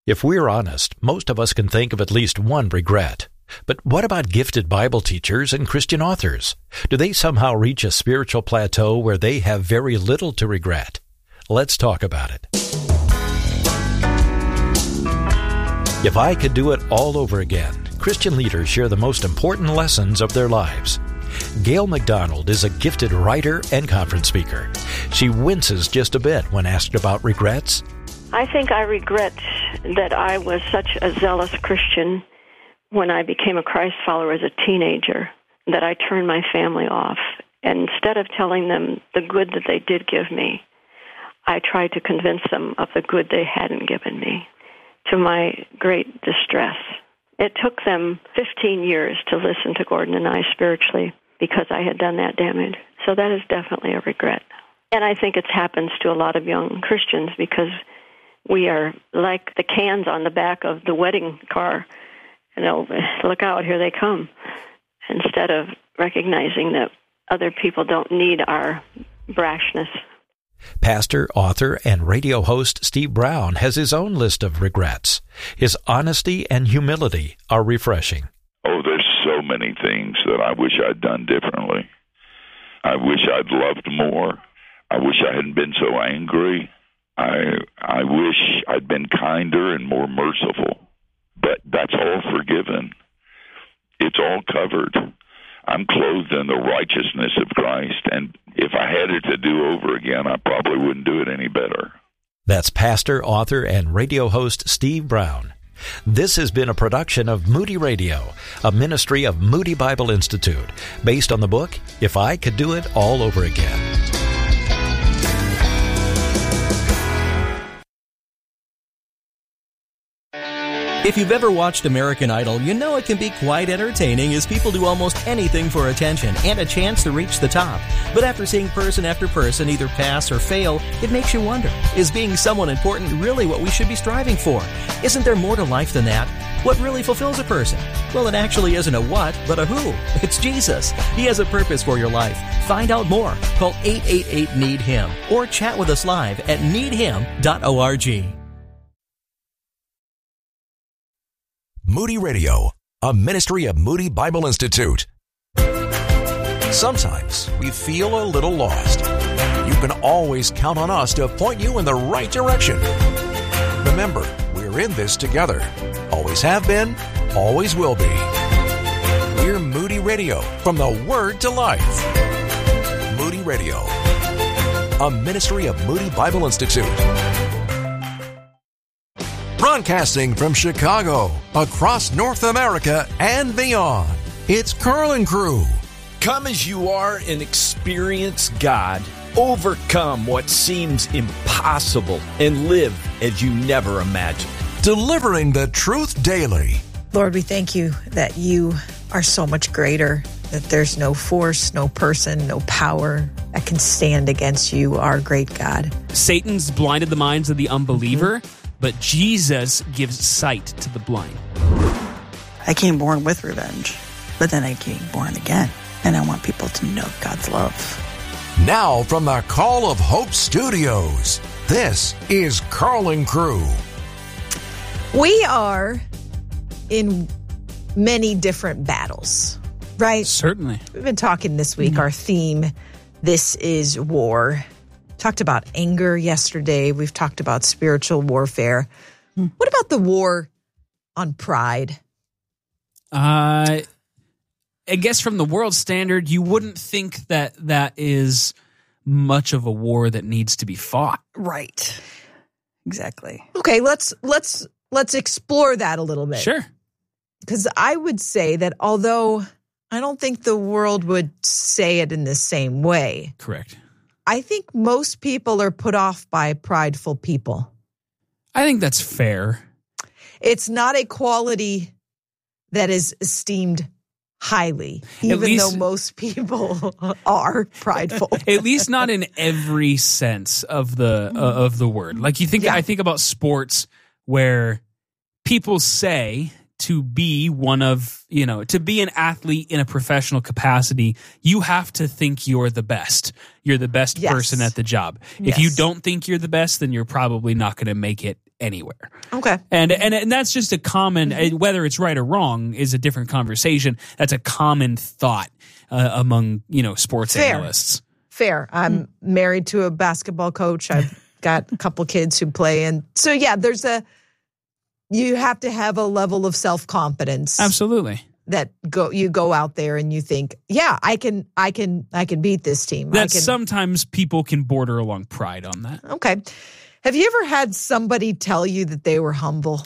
If we're honest, most of us can think of at least one regret. But what about gifted Bible teachers and Christian authors? Do they somehow reach a spiritual plateau where they have very little to regret? Let's talk about it. If I could do it all over again, Christian leaders share the most important lessons of their lives. Gail McDonald is a gifted writer and conference speaker. She winces just a bit when asked about regrets. I think I regret that I was such a zealous Christian when I became a Christ follower as a teenager, that I turned my family off. And instead of telling them the good that they did give me, I tried to convince them of the good they hadn't given me, to my great distress. It took them 15 years to listen to Gordon and I spiritually because I had done that damage. So that is definitely a regret. And I think it happens to a lot of young Christians because we are like the cans on the back of the wedding car. You know, look out, here they come. Instead of recognizing that other people don't need our brashness. Pastor, author, and radio host Steve Brown has his own list of regrets. His honesty and humility are refreshing. Oh, there's so many things that I wish I'd done differently. I wish I'd loved more. I wish I hadn't been so angry. I wish I'd been kinder and more merciful. But that's all forgiven. It's all covered. I'm clothed in the righteousness of Christ, and if I had it to do over again, I probably wouldn't do it any better. That's pastor, author, and radio host Steve Brown. This has been a production of Moody Radio, a ministry of Moody Bible Institute, based on the book, If I Could Do It All Over Again. If you've ever watched American Idol, you know it can be quite entertaining as people do almost anything for attention and a chance to reach the top. But after seeing person after person either pass or fail, it makes you wonder, is being someone important really what we should be striving for? Isn't there more to life than that? What really fulfills a person? Well, it actually isn't a what, but a who. It's Jesus. He has a purpose for your life. Find out more. Call 888-NEED-HIM or chat with us live at needhim.org. Moody Radio, a ministry of Moody Bible Institute. Sometimes we feel a little lost. You can always count on us to point you in the right direction. Remember, we're in this together. Always have been, always will be. We're Moody Radio, from the Word to Life. Moody Radio, a ministry of Moody Bible Institute. Broadcasting from Chicago, across North America and beyond, it's Carl and Crew. Come as you are and experience God. Overcome what seems impossible and live as you never imagined. Delivering the truth daily. Lord, we thank you that you are so much greater, that there's no force, no person, no power that can stand against you, our great God. Satan's blinded the minds of the unbeliever, but Jesus gives sight to the blind. I came born with revenge, but then I came born again, and I want people to know God's love. Now from the Call of Hope Studios, this is Carl and Crew. We are in many different battles, right? Certainly. We've been talking this week, our theme, This is War. Talked about anger yesterday. We've talked about spiritual warfare. What about the war on pride? I guess from the world standard, you wouldn't think that that is much of a war that needs to be fought. Right. Exactly. Okay, let's explore that a little bit. Sure. Because I would say that although I don't think the world would say it in the same way. Correct. I think most people are put off by prideful people. I think that's fair. It's not a quality that is esteemed highly, even though most people are prideful. At least not in every sense of the word. Like I think about sports where people say to be to be an athlete in a professional capacity, you have to think you're the best. You're the best person at the job. If you don't think you're the best, then you're probably not going to make it anywhere. Okay. And that's just a common, whether it's right or wrong is a different conversation. That's a common thought among, sports analysts. Fair. I'm married to a basketball coach. I've got a couple kids who play. And so, yeah, you have to have a level of self-confidence. Absolutely. That you go out there and you think, yeah, I can beat this team. Sometimes people can border along pride on that. Okay. Have you ever had somebody tell you that they were humble?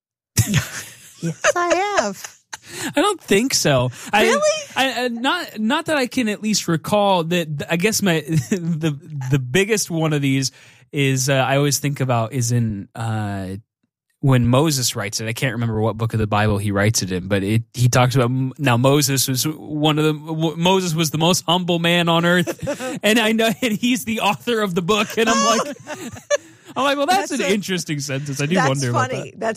Yes, I have. I don't think so. Really? Not that I can at least recall that. I guess the biggest one of these is I always think about is in when Moses writes it. I can't remember what book of the Bible he writes it in, but he talks about now Moses was was the most humble man on earth, and I know and he's the author of the book, and I'm like, well, that's an interesting sentence. I do wonder about that. That's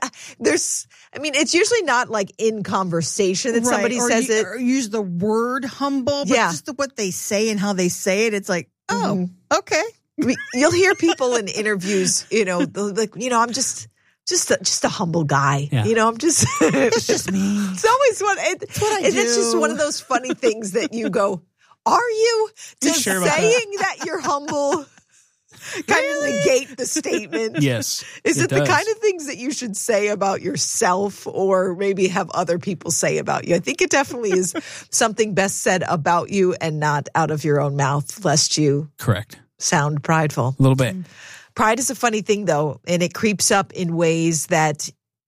it's usually not like in conversation that somebody says it. Or use the word humble, but just what they say and how they say it. It's like, okay. You'll hear people in interviews, I'm just a humble guy. Yeah. I'm just, it's just me. It's always it's what I do. It's just one of those funny things that you go, are you? Does saying that you're humble kind of negate the statement? Yes. Is it the kind of things that you should say about yourself or maybe have other people say about you? I think it definitely is something best said about you and not out of your own mouth, lest you sound prideful. A little bit. Pride is a funny thing, though, and it creeps up in ways that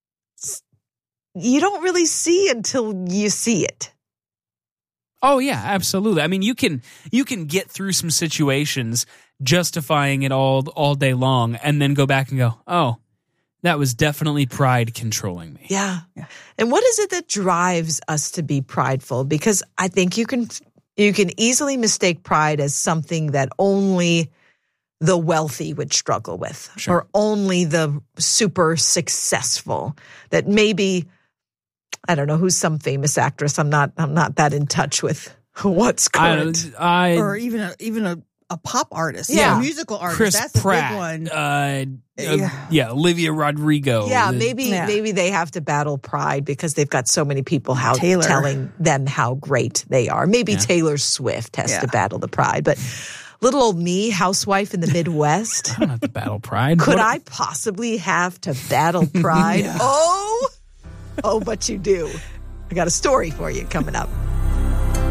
you don't really see until you see it. Oh, yeah, absolutely. I mean, you can get through some situations justifying it all day long and then go back and go, oh, that was definitely pride controlling me. Yeah. And what is it that drives us to be prideful? Because I think you can easily mistake pride as something that only the wealthy would struggle with, or only the super successful. That maybe, I don't know, who's some famous actress. I'm not that in touch with what's current. Or even a pop artist, a musical artist. Chris That's Pratt, a big one. Olivia Rodrigo. Yeah, maybe they have to battle pride because they've got so many people telling them how great they are. Maybe Taylor Swift has to battle the pride, but little old me, housewife in the Midwest. I don't have to battle pride. Could I possibly have to battle pride? Oh, but you do. I got a story for you coming up.